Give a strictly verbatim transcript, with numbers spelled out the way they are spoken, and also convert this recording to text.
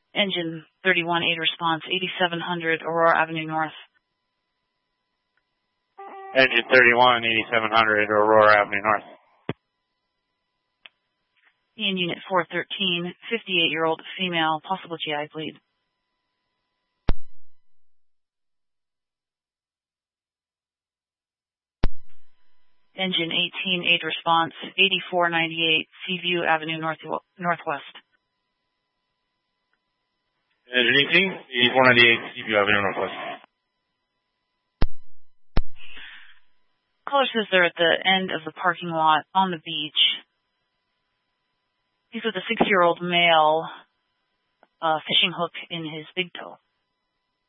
Engine thirty-one eight response, eighty-seven hundred Aurora Avenue North. Engine thirty-one, eighty-seven hundred Aurora Avenue North. Ian Unit four thirteen, fifty-eight-year-old female, possible G I bleed. Engine eighteen eight response, eighty-four ninety-eight Seaview Avenue North Northwest. Engine eighteen, eighty-four ninety-eight Seaview Avenue Northwest. Caller says they're at the end of the parking lot on the beach. He's with a six-year-old male, uh, fishing hook in his big toe.